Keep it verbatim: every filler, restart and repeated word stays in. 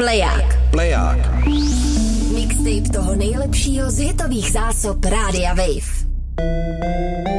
Pleják. Pleják. Mixtape toho nejlepšího z hitových zásob Rádia Wave.